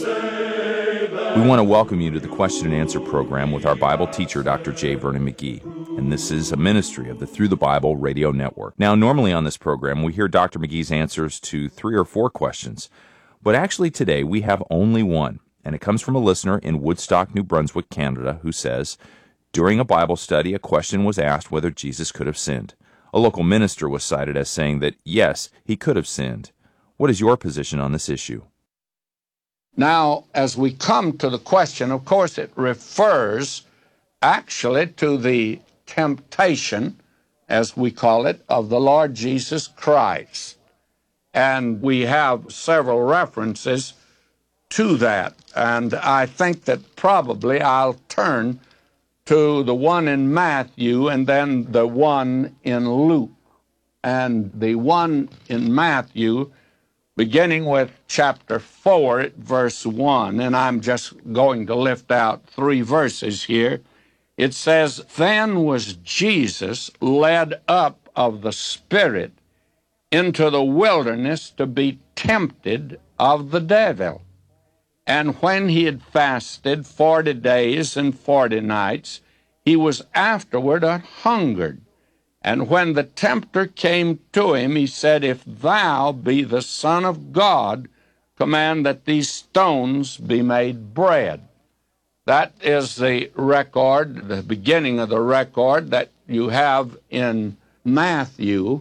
We want to welcome you to the Question and Answer program with our Bible teacher, Dr. J. Vernon McGee. And this is a ministry of the Through the Bible radio network. Now, normally on this program, we hear Dr. McGee's answers to 3 or 4 questions. But actually today, we have only one. And it comes from a listener in Woodstock, New Brunswick, Canada, who says, during a Bible study, a question was asked whether Jesus could have sinned. A local minister was cited as saying that, yes, he could have sinned. What is your position on this issue? Now, as we come to the question, of course, it refers actually to the temptation, as we call it, of the Lord Jesus Christ. And we have several references to that. And I think that probably I'll turn to the one in Matthew and then the one in Luke. And the one in Matthew, beginning with chapter 4, verse 1, and I'm just going to lift out 3 verses here. It says, "Then was Jesus led up of the Spirit into the wilderness to be tempted of the devil. And when he had fasted 40 days and 40 nights, he was afterward hungered. And when the tempter came to him, he said, If thou be the Son of God, command that these stones be made bread." That is the record, the beginning of the record that you have in Matthew.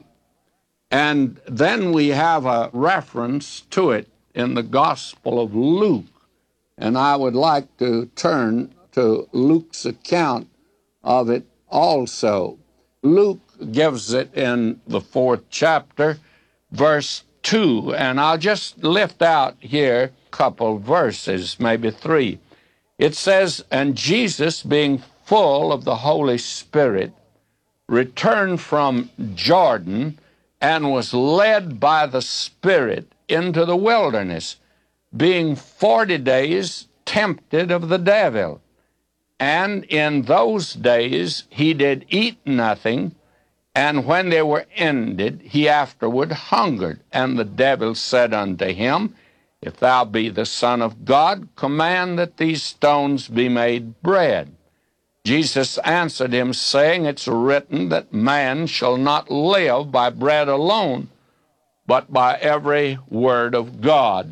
And then we have a reference to it in the Gospel of Luke. And I would like to turn to Luke's account of it also. Luke gives it in the 4th chapter, verse 2, and I'll just lift out here a couple verses, maybe 3. It says, "And Jesus, being full of the Holy Spirit, returned from Jordan and was led by the Spirit into the wilderness, being 40 days tempted of the devil. And in those days he did eat nothing, and when they were ended, he afterward hungered. And the devil said unto him, If thou be the Son of God, command that these stones be made bread. Jesus answered him, saying, It's written that man shall not live by bread alone, but by every word of God."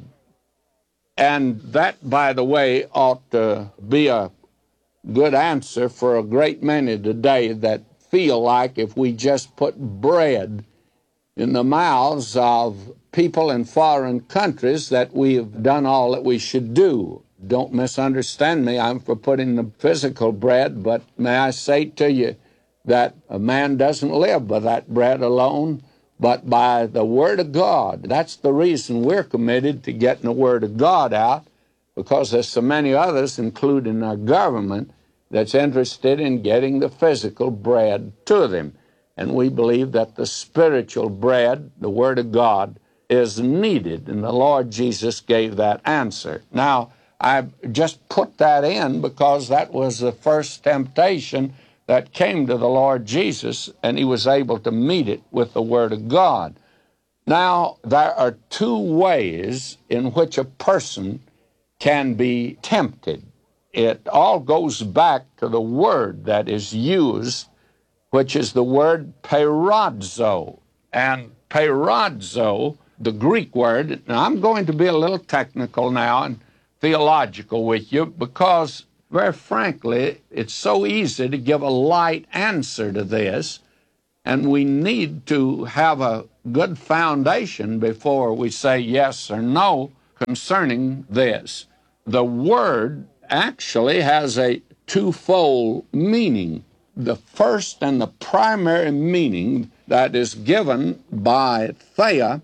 And that, by the way, ought to be a good answer for a great many today that feel like if we just put bread in the mouths of people in foreign countries that we've done all that we should do. Don't misunderstand me. I'm for putting the physical bread, but may I say to you that a man doesn't live by that bread alone, but by the Word of God. That's the reason we're committed to getting the Word of God out, because there's so many others, including our government, that's interested in getting the physical bread to them. And we believe that the spiritual bread, the Word of God, is needed, and the Lord Jesus gave that answer. Now, I just put that in because that was the first temptation that came to the Lord Jesus, and he was able to meet it with the Word of God. Now, there are 2 ways in which a person can be tempted. It all goes back to the word that is used, which is the word peirazo. And peirazo, the Greek word, now I'm going to be a little technical now and theological with you because, very frankly, it's so easy to give a light answer to this, and we need to have a good foundation before we say yes or no concerning this. The word actually has a 2-fold meaning. The first and the primary meaning that is given by Thayer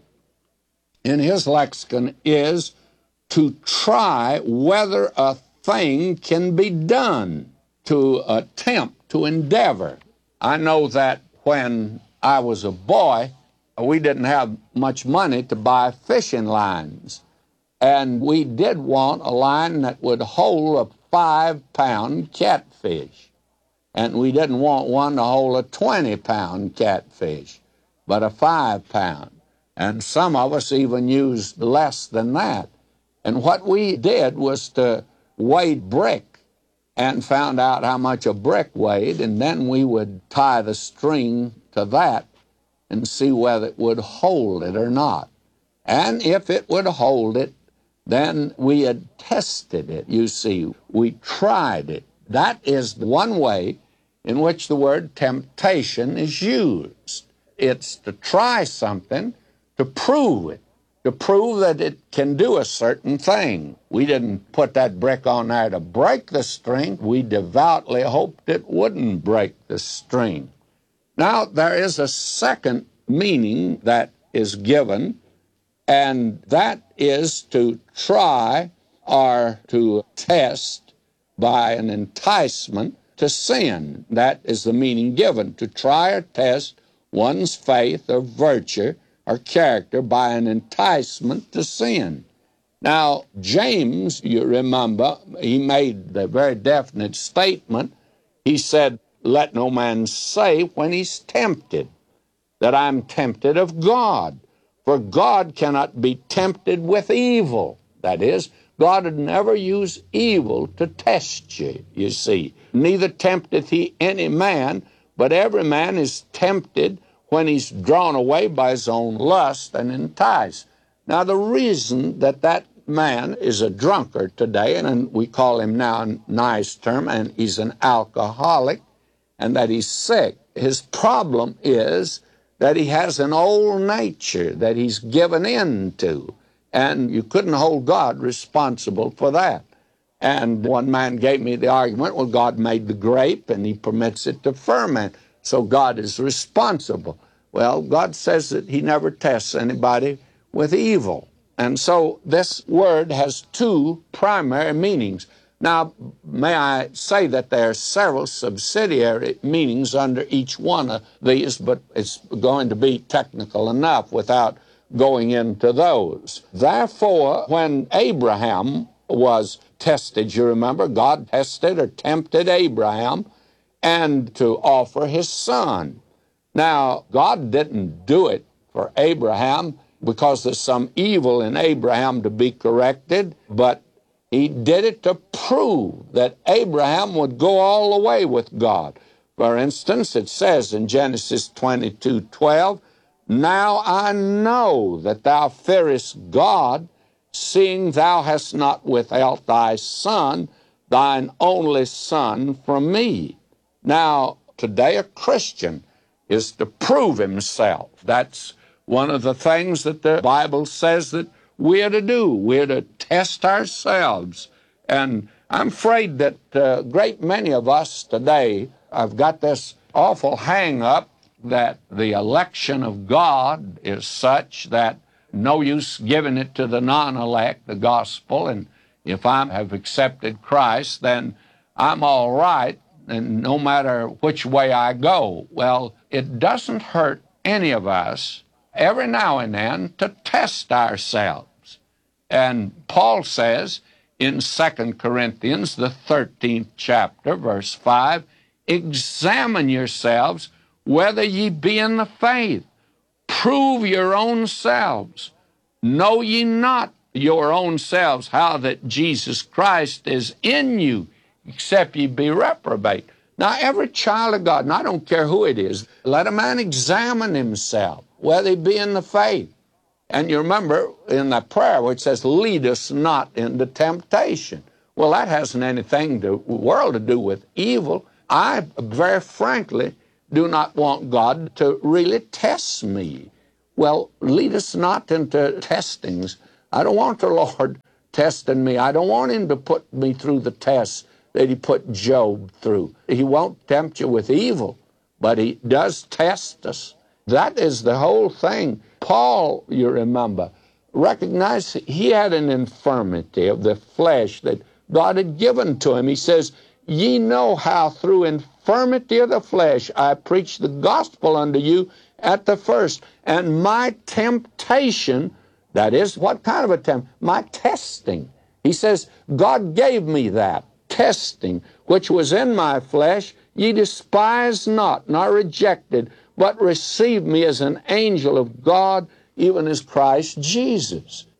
in his lexicon is to try whether a thing can be done, to attempt, to endeavor. I know that when I was a boy, we didn't have much money to buy fishing lines. And we did want a line that would hold a 5-pound catfish. And we didn't want one to hold a 20-pound catfish, but a 5-pound. And some of us even used less than that. And what we did was to weigh brick and found out how much a brick weighed, and then we would tie the string to that and see whether it would hold it or not. And if it would hold it, then we had tested it. You see, we tried it. That is one way in which the word temptation is used. It's to try something, to prove that it can do a certain thing. We didn't put that brick on there to break the string. We devoutly hoped it wouldn't break the string. Now, there is a second meaning that is given, and that is to try or to test by an enticement to sin. That is the meaning given, to try or test one's faith or virtue or character by an enticement to sin. Now, James, you remember, he made the very definite statement. He said, let no man say when he's tempted that I'm tempted of God. For God cannot be tempted with evil. That is, God would never use evil to test you, you see. Neither tempteth he any man, but every man is tempted when he's drawn away by his own lust and enticed. Now, the reason that that man is a drunkard today, and we call him now a nice term, and he's an alcoholic, and that he's sick, his problem is that he has an old nature that he's given in to, and you couldn't hold God responsible for that. And one man gave me the argument, well, God made the grape, and he permits it to ferment, so God is responsible. Well, God says that he never tests anybody with evil. And so this word has two primary meanings. Now, may I say that there are several subsidiary meanings under each one of these, but it's going to be technical enough without going into those. Therefore, when Abraham was tested, you remember, God tested or tempted Abraham and to offer his son. Now, God didn't do it for Abraham because there's some evil in Abraham to be corrected, but he did it to prove that Abraham would go all the way with God. For instance, it says in Genesis 22:12, now I know that thou fearest God, seeing thou hast not withheld thy son, thine only son, from me. Now, today a Christian is to prove himself. That's one of the things that the Bible says that we're to do. We're to test ourselves. And I'm afraid that a great many of us today have got this awful hang-up that the election of God is such that no use giving it to the non-elect, the gospel, and if I have accepted Christ, then I'm all right, and no matter which way I go. Well, it doesn't hurt any of us every now and then to test ourselves. And Paul says in 2 Corinthians, the 13th chapter, verse 5, examine yourselves whether ye be in the faith. Prove your own selves. Know ye not your own selves how that Jesus Christ is in you, except ye be reprobate. Now, every child of God, and I don't care who it is, let a man examine himself, whether he be in the faith. And you remember in that prayer where it says, lead us not into temptation. Well, that hasn't anything in the world to do with evil. I, very frankly, do not want God to really test me. Well, lead us not into testings. I don't want the Lord testing me. I don't want him to put me through the tests that he put Job through. He won't tempt you with evil, but he does test us. That is the whole thing. Paul, you remember, recognized he had an infirmity of the flesh that God had given to him. He says, ye know how through infirmity of the flesh I preached the gospel unto you at the first. And my temptation, that is, what kind of a tempt? My testing. He says, God gave me that testing, which was in my flesh, ye despised not, nor rejected, but received me as an angel of God, even as Christ Jesus.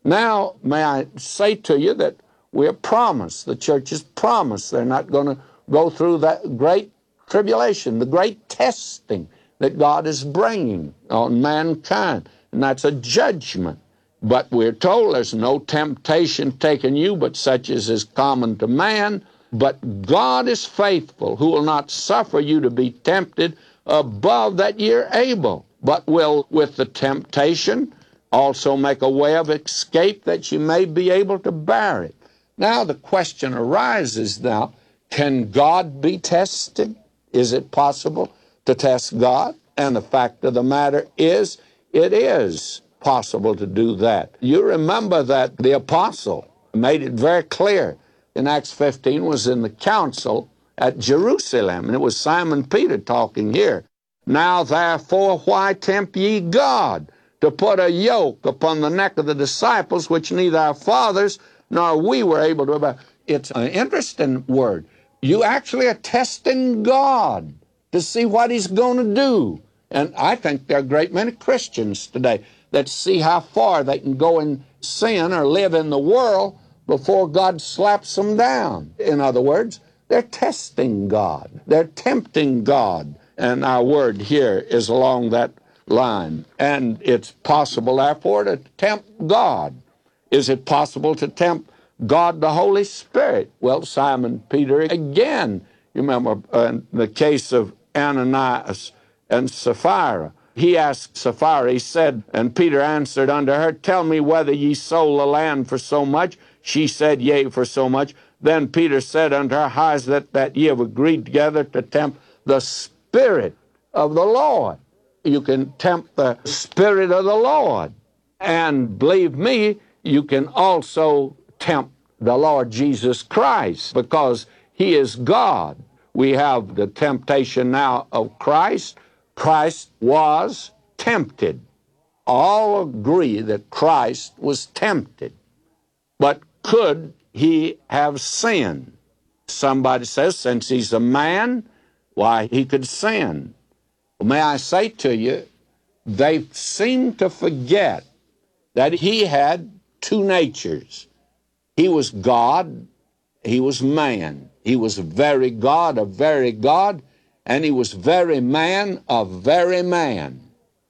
Now, may I say to you that we're promised, the church is promised, they're not going to go through that great tribulation, the great testing that God is bringing on mankind, and that's a judgment. But we're told there's no temptation taken you but such as is common to man. But God is faithful, who will not suffer you to be tempted above that you're able, but will with the temptation also make a way of escape that you may be able to bear it. Now the question arises now, can God be tested? Is it possible to test God? And the fact of the matter is, it is possible to do that. You remember that the apostle made it very clear in Acts 15 was in the council at Jerusalem, and it was Simon Peter talking here. Now therefore, why tempt ye God to put a yoke upon the neck of the disciples, which neither our fathers nor we were able to obey? It's an interesting word. You actually are testing God to see what he's going to do. And I think there are a great many Christians today that see how far they can go in sin or live in the world before God slaps them down. In other words, they're testing God. They're tempting God. And our word here is along that line. And it's possible, therefore, to tempt God. Is it possible to tempt God the Holy Spirit? Well, Simon Peter, again, you remember the case of Ananias and Sapphira. He asked Sapphira, he said, and Peter answered unto her, Tell me whether ye sold the land for so much. She said, Yea, for so much. Then Peter said unto her, How is it that ye have agreed together to tempt the Spirit of the Lord? You can tempt the Spirit of the Lord. And believe me, you can also tempt the Lord Jesus Christ, because he is God. We have the temptation now of Christ. Christ was tempted. All agree that Christ was tempted. But could he have sinned? Somebody says, since he's a man, why, he could sin. Well, may I say to you, they seem to forget that he had two natures. He was God, he was man. He was very God, a very God, and he was very man, a very man.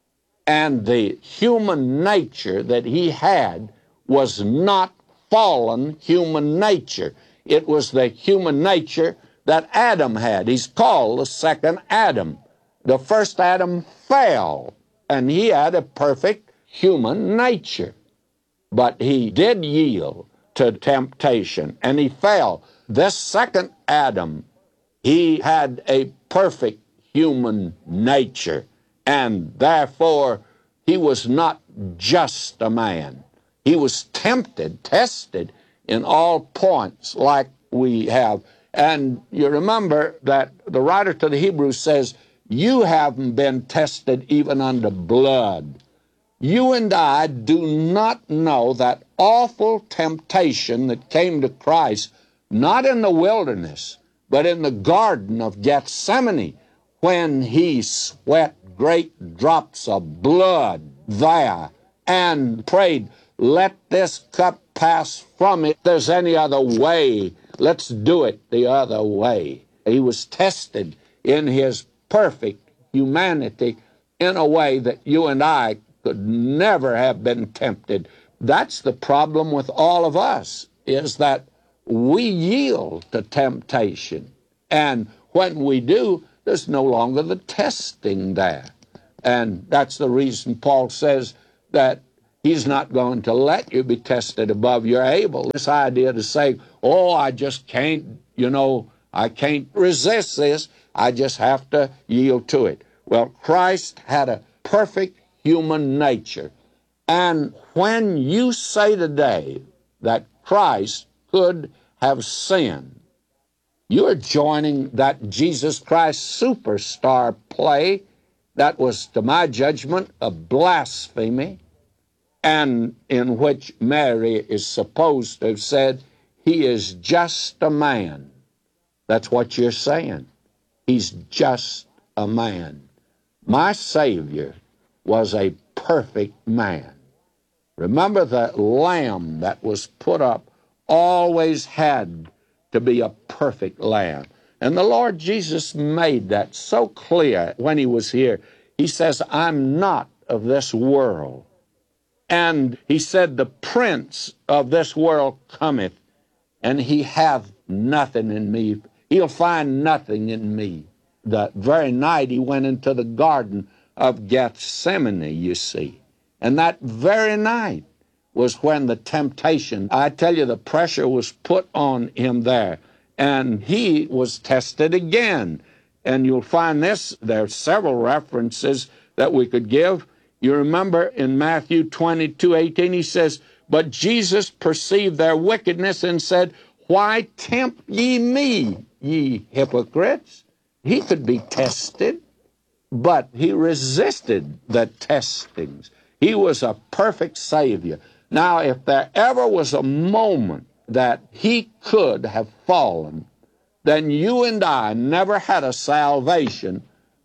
And the human nature that he had was not fallen human nature. It was the human nature that Adam had. He's called the second Adam. The first Adam fell, and he had a perfect human nature. But he did yield to temptation, and he fell. This second Adam, he had a perfect human nature, and therefore he was not just a man. He was tempted, tested in all points like we have. And you remember that the writer to the Hebrews says, you haven't been tested even unto blood. You and I do not know that awful temptation that came to Christ, not in the wilderness, but in the Garden of Gethsemane, when he sweat great drops of blood there and prayed, let this cup pass from me. If there's any other way, let's do it the other way. He was tested in his perfect humanity in a way that you and I could never have been tempted. That's the problem with all of us, is that we yield to temptation. And when we do, there's no longer the testing there. And that's the reason Paul says that he's not going to let you be tested above your able. This idea to say, oh, I just can't, I can't resist this. I just have to yield to it. Well, Christ had a perfect human nature. And when you say today that Christ could have sinned, you're joining that Jesus Christ superstar play that was, to my judgment, a blasphemy, and in which Mary is supposed to have said, he is just a man. That's what you're saying. He's just a man. My Savior was a perfect man. Remember, the lamb that was put up always had to be a perfect lamb. And the Lord Jesus made that so clear when he was here. He says, I'm not of this world. And he said, the prince of this world cometh, and he hath nothing in me. He'll find nothing in me. The very night he went into the Garden of Gethsemane, you see. And that very night was when the temptation, I tell you, the pressure was put on him there. And he was tested again. And you'll find this, there are several references that we could give. You remember in Matthew 22:18, he says, but Jesus perceived their wickedness and said, why tempt ye me, ye hypocrites? He could be tested, but he resisted the testings. He was a perfect Savior. Now, if there ever was a moment that he could have fallen, then you and I never had a salvation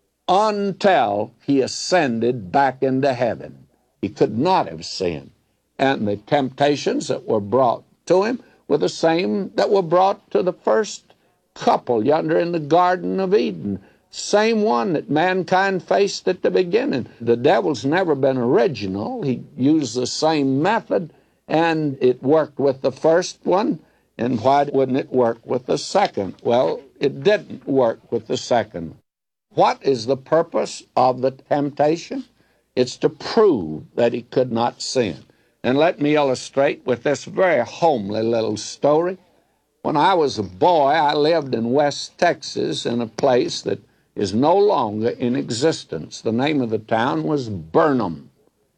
until he ascended back into heaven. He could not have sinned. And the temptations that were brought to him were the same that were brought to the first couple yonder in the Garden of Eden. Same one that mankind faced at the beginning. The devil's never been original. He used the same method, and it worked with the first one. And why wouldn't it work with the second? Well, it didn't work with the second. What is the purpose of the temptation? It's to prove that he could not sin. And let me illustrate with this very homely little story. When I was a boy, I lived in West Texas in a place that is no longer in existence. The name of the town was Burnham.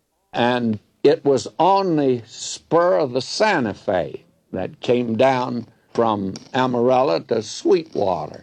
And it was on the spur of the Santa Fe that came down from Amarillo to Sweetwater,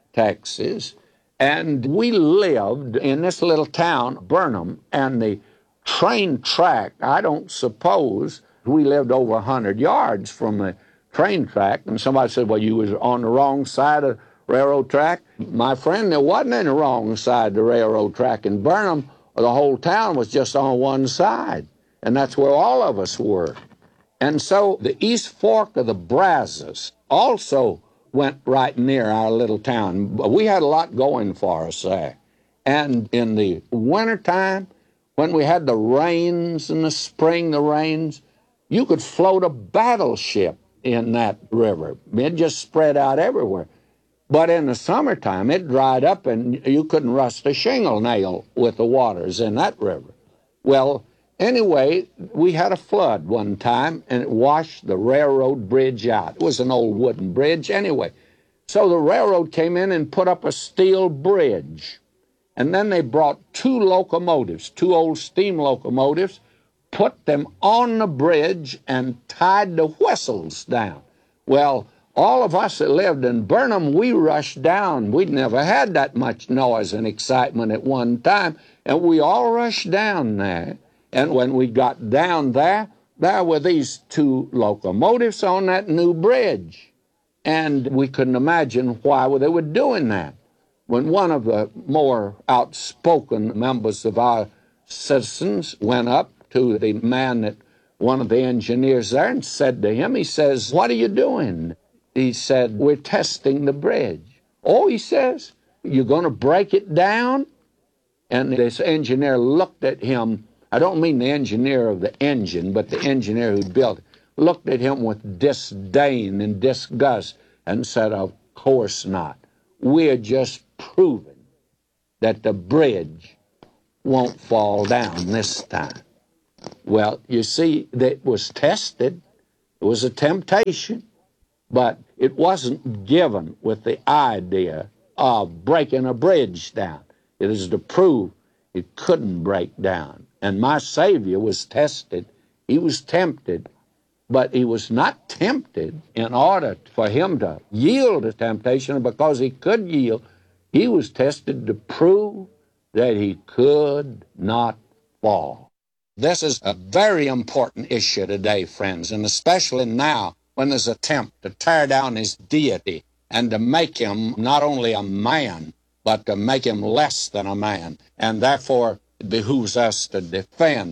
Texas. And we lived in this little town, Burnham, and the train track, I don't suppose, we lived over 100 yards from the train track. And somebody said, well, you was on the wrong side of the railroad track. My friend, there wasn't any wrong side of the railroad track. In Burnham, the whole town was just on one side. And that's where all of us were. And so the East Fork of the Brazos also went right near our little town. We had a lot going for us there. And in the wintertime, when we had the rains, in the spring, the rains, you could float a battleship in that river. It just spread out everywhere. But in the summertime, it dried up and you couldn't rust a shingle nail with the waters in that river. Well, anyway, we had a flood one time, and it washed the railroad bridge out. It was an old wooden bridge anyway. So the railroad came in and put up a steel bridge. And then they brought two locomotives, two old steam locomotives, put them on the bridge and tied the whistles down. Well, all of us that lived in Burnham, we rushed down. We'd never had that much noise and excitement at one time, and we all rushed down there. And when we got down there were these two locomotives on that new bridge. And we couldn't imagine why they were doing that. When one of the more outspoken members of our citizens went up to the man that one of the engineers there and said to him, he says, what are you doing? He said, we're testing the bridge. Oh, he says, you're going to break it down? And this engineer looked at him. I don't mean the engineer of the engine, but the engineer who built it, looked at him with disdain and disgust and said, of course not. We're just proving that the bridge won't fall down this time. Well, you see, it was tested. It was a temptation, but it wasn't given with the idea of breaking a bridge down. It is to prove it couldn't break down. And my Savior was tested. He was tempted, but he was not tempted in order for him to yield to temptation. Because he could yield, he was tested to prove that he could not fall. This is a very important issue today, friends, and especially now when there's an attempt to tear down his deity and to make him not only a man, but to make him less than a man. And therefore, it behooves us to defend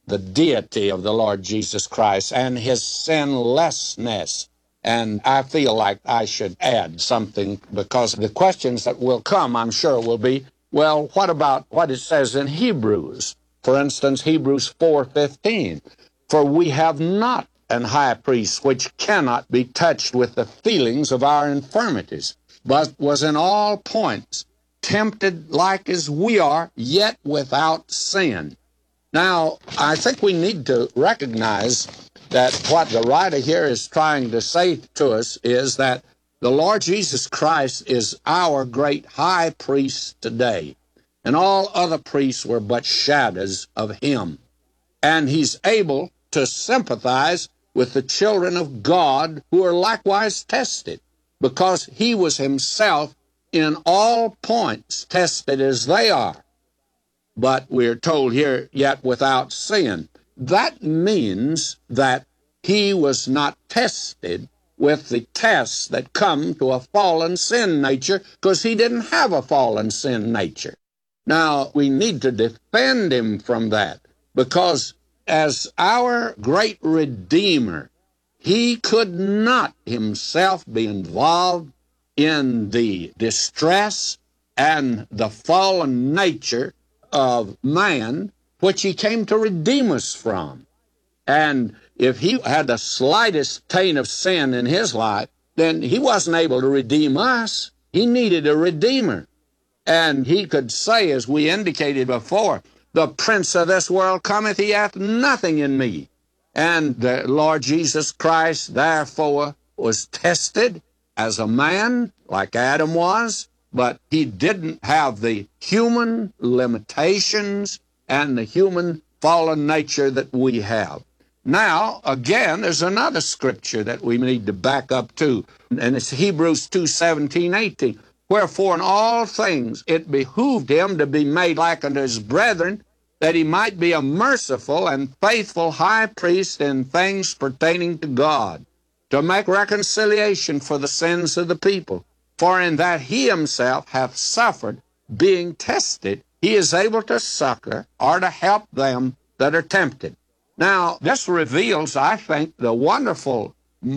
the deity of the Lord Jesus Christ and his sinlessness. And I feel like I should add something, because the questions that will come, I'm sure, will be, well, what about what it says in Hebrews? For instance, Hebrews 4:15, for we have not an high priest which cannot be touched with the feelings of our infirmities, but was in all points tempted like as we are, yet without sin. Now, I think we need to recognize that what the writer here is trying to say to us is that the Lord Jesus Christ is our great high priest today, and all other priests were but shadows of him. And he's able to sympathize with the children of God who are likewise tested, because he was himself in all points tested as they are. But we're told here, yet without sin. That means that he was not tested with the tests that come to a fallen sin nature, because he didn't have a fallen sin nature. Now, we need to defend him from that, because as our great Redeemer, he could not himself be involved in the distress and the fallen nature of man, which he came to redeem us from. And if he had the slightest taint of sin in his life, then he wasn't able to redeem us. He needed a redeemer. And he could say, as we indicated before, the prince of this world cometh, he hath nothing in me. And the Lord Jesus Christ, therefore, was tested as a man, like Adam was, but he didn't have the human limitations and the human fallen nature that we have. Now, again, there's another scripture that we need to back up to, and it's Hebrews 2:17-18. Wherefore in all things it behooved him to be made like unto his brethren, that he might be a merciful and faithful high priest in things pertaining to God, to make reconciliation for the sins of the people. For in that he himself hath suffered, being tested, he is able to succor or to help them that are tempted. Now, this reveals, I think, the wonderful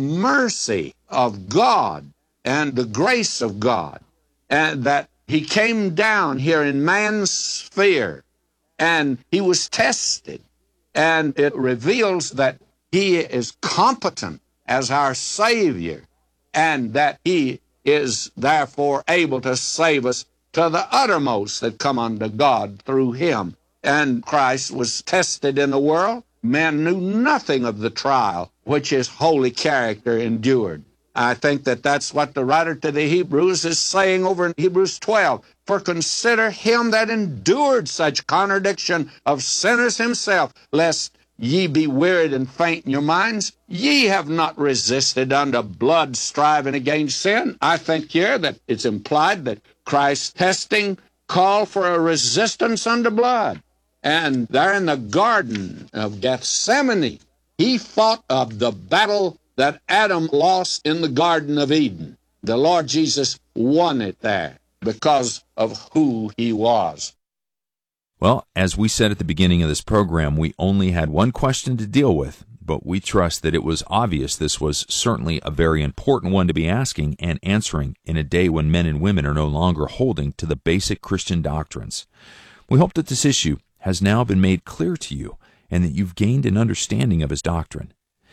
mercy of God and the grace of God, and that he came down here in man's sphere, and he was tested, and it reveals that he is competent as our Savior, and that he is therefore able to save us to the uttermost that come unto God through him. And Christ was tested in the world. Men knew nothing of the trial which his holy character endured. I think that that's what the writer to the Hebrews is saying over in Hebrews 12. For consider him that endured such contradiction of sinners himself, lest ye be wearied and faint in your minds. Ye have not resisted unto blood, striving against sin. I think here that it's implied that Christ's testing called for a resistance unto blood. And there in the Garden of Gethsemane, he fought of the battle that Adam lost in the Garden of Eden. The Lord Jesus won it there because of who he was. Well, as we said at the beginning of this program, we only had one question to deal with, but we trust that it was obvious this was certainly a very important one to be asking and answering in a day when men and women are no longer holding to the basic Christian doctrines. We hope that this issue has now been made clear to you and that you've gained an understanding of his doctrine.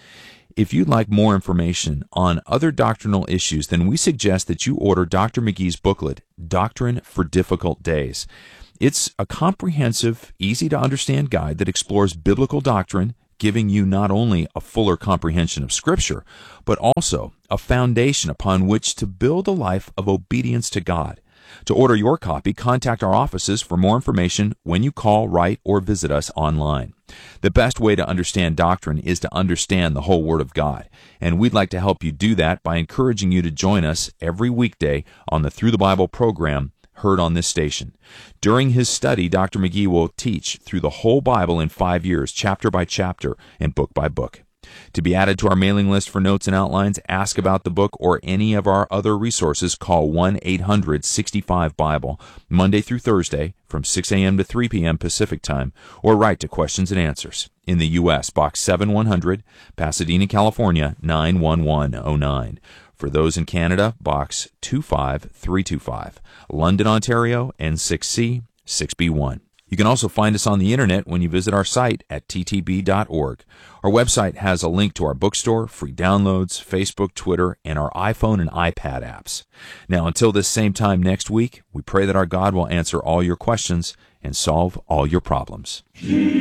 If you'd like more information on other doctrinal issues, then we suggest that you order Dr. McGee's booklet, Doctrine for Difficult Days. It's a comprehensive, easy-to-understand guide that explores biblical doctrine, giving you not only a fuller comprehension of Scripture, but also a foundation upon which to build a life of obedience to God. To order your copy, contact our offices for more information when you call, write, or visit us online. The best way to understand doctrine is to understand the whole Word of God, and we'd like to help you do that by encouraging you to join us every weekday on the Through the Bible program heard on this station. During his study, Dr. McGee will teach through the whole Bible in 5 years, chapter by chapter and book by book. To be added to our mailing list for notes and outlines, ask about the book or any of our other resources, call 1-800-65-BIBLE, Monday through Thursday from 6 a.m. to 3 p.m. Pacific Time, or write to Questions and Answers, In the U.S., Box 7100, Pasadena, California, 91109. For those in Canada, Box 25325, London, Ontario, N6C 6B1. You can also find us on the internet when you visit our site at ttb.org. Our website has a link to our bookstore, free downloads, Facebook, Twitter, and our iPhone and iPad apps. Now, until this same time next week, we pray that our God will answer all your questions and solve all your problems.